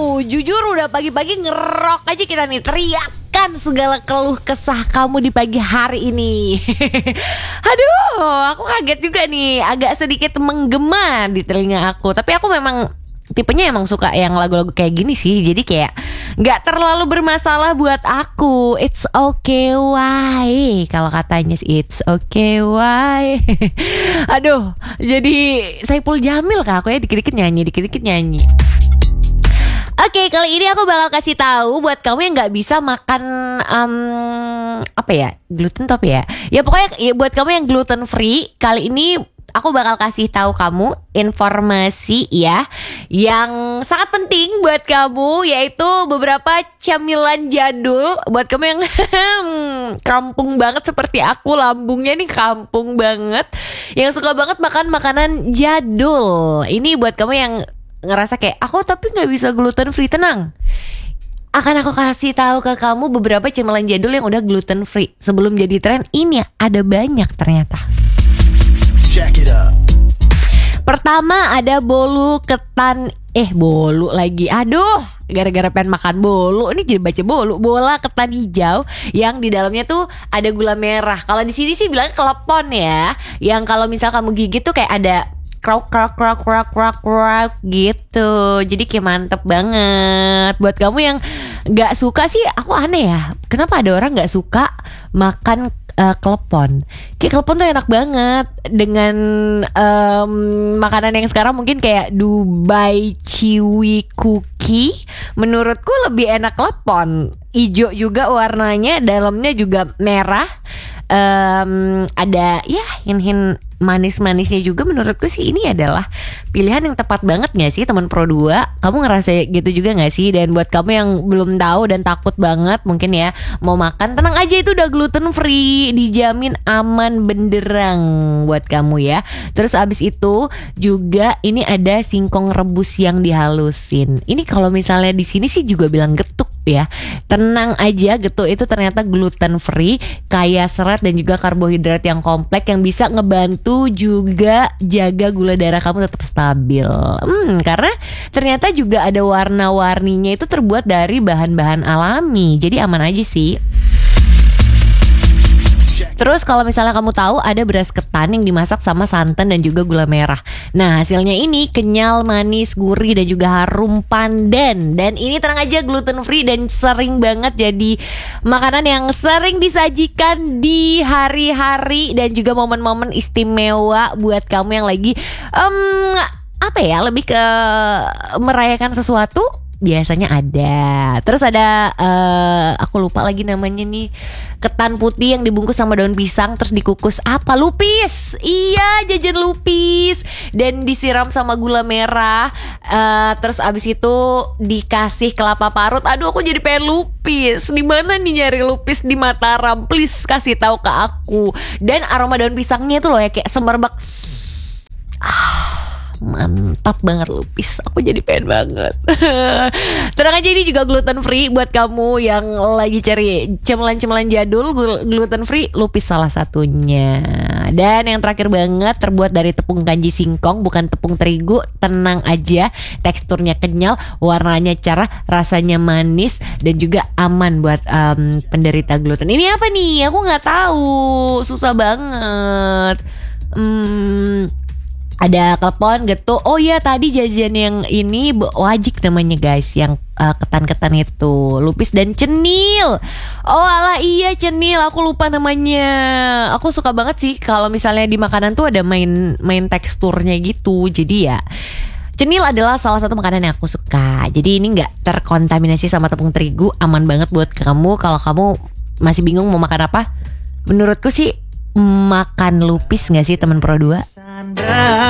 jujur udah pagi-pagi ngerok aja kita nih, teriakkan segala keluh kesah kamu di pagi hari ini. Aduh, aku kaget juga nih, agak sedikit menggema di telinga aku. Tapi aku memang tipenya emang suka yang lagu-lagu kayak gini sih. Jadi kayak gak terlalu bermasalah buat aku. It's okay why, kalau katanya it's okay why. Aduh, jadi Saipul Jamil kah aku ya, dikit-dikit nyanyi. Oke, kali ini aku bakal kasih tahu buat kamu yang nggak bisa makan apa ya, gluten top ya. Ya pokoknya ya, buat kamu yang gluten free, kali ini aku bakal kasih tahu kamu informasi ya yang sangat penting buat kamu, yaitu beberapa camilan jadul buat kamu yang kampung banget seperti aku, lambungnya nih kampung banget, yang suka banget makan makanan jadul. Ini buat kamu yang ngerasa kayak aku tapi nggak bisa gluten free, tenang. Akan aku kasih tahu ke kamu beberapa cemilan jadul yang udah gluten free sebelum jadi tren. Ini ada banyak ternyata. Check it out. Pertama ada bolu ketan, bolu lagi. Aduh, gara-gara pengen makan bolu, ini jadi baca bolu. Bola ketan hijau yang di dalamnya tuh ada gula merah. Kalau di sini sih bilangnya klepon ya. Yang kalau misal kamu gigit tuh kayak ada krok gitu. Jadi kayak mantep banget. Buat kamu yang gak suka sih, aku aneh ya, kenapa ada orang gak suka makan klepon. Kayak klepon tuh enak banget. Dengan makanan yang sekarang mungkin kayak Dubai Chewy Cookie, menurutku lebih enak klepon. Ijo juga warnanya, dalamnya juga merah. Ada ya hin-hin manis-manisnya juga. Menurutku sih ini adalah pilihan yang tepat banget gak sih teman Pro 2? Kamu ngerasa gitu juga gak sih? Dan buat kamu yang belum tahu dan takut banget mungkin ya mau makan, tenang aja, itu udah gluten free, dijamin aman benderang buat kamu ya. Terus abis itu juga ini ada singkong rebus yang dihalusin. Ini kalau misalnya di sini sih juga bilang getuk ya. Tenang aja, getuk itu ternyata gluten free, kaya serat dan juga karbohidrat yang kompleks, yang bisa ngebantu juga jaga gula darah kamu tetap stabil. Karena ternyata juga ada warna-warninya itu terbuat dari bahan-bahan alami. Jadi aman aja sih. Terus kalau misalnya kamu tahu ada beras ketan yang dimasak sama santan dan juga gula merah. Nah, hasilnya ini kenyal, manis, gurih dan juga harum pandan. Dan ini tenang aja gluten free dan sering banget jadi makanan yang sering disajikan di hari-hari dan juga momen-momen istimewa buat kamu yang lagi apa ya, lebih ke merayakan sesuatu. Biasanya ada. Terus ada aku lupa lagi namanya nih, ketan putih yang dibungkus sama daun pisang terus dikukus apa, lupis. Iya, jajan lupis dan disiram sama gula merah. Terus abis itu dikasih kelapa parut. Aduh, aku jadi pengen lupis. Di mana nih nyari lupis di Mataram? Please kasih tahu ke aku. Dan aroma daun pisangnya tuh loh ya kayak semerbak. Mantap banget lupis. Aku jadi pengen banget. Tenang aja, ini juga gluten free buat kamu yang lagi cari cemilan-cemilan jadul gluten free. Lupis salah satunya. Dan yang terakhir banget, terbuat dari tepung kanji singkong, bukan tepung terigu. Tenang aja, teksturnya kenyal, warnanya cerah, rasanya manis dan juga aman buat penderita gluten. Ini apa nih? Aku nggak tahu. Susah banget. Ada klepon, getuk. Oh iya, tadi jajan yang ini wajik namanya guys, yang ketan-ketan itu, lupis dan cenil. Oh alah, iya cenil, aku lupa namanya. Aku suka banget sih kalau misalnya di makanan tuh ada main teksturnya gitu. Jadi ya, cenil adalah salah satu makanan yang aku suka. Jadi ini gak terkontaminasi sama tepung terigu, aman banget buat kamu. Kalau kamu masih bingung mau makan apa, menurutku sih makan lupis gak sih teman Pro 2?